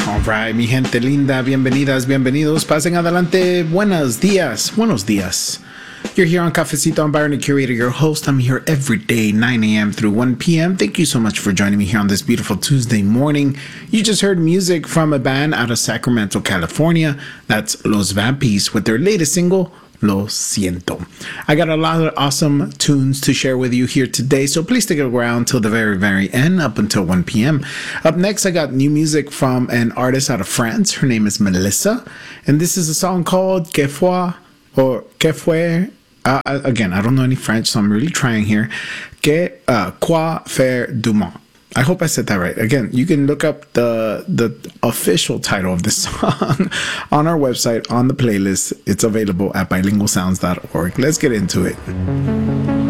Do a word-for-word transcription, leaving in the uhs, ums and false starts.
Alright, mi gente linda, bienvenidas, bienvenidos. Pasen adelante. Buenos días, buenos días. You're here on Cafecito. I'm Byron, the curator, your host. I'm here every day, nine a.m. through one p.m. Thank you so much for joining me here on this beautiful Tuesday morning. You just heard music from a band out of Sacramento, California. That's Los Vampies with their latest single, Lo Siento. I got a lot of awesome tunes to share with you here today, so please stick around till the very, very end, up until one p.m. Up next, I got new music from an artist out of France. Her name is Melissa, and this is a song called Que Foi, or Que Fue. Uh, again, I don't know any French, so I'm really trying here. Que uh, Quoi Faire Demain. I hope I said that right. Again, you can look up the the official title of this song on our website, on the playlist. It's available at bilingual sounds dot org. Let's get into it.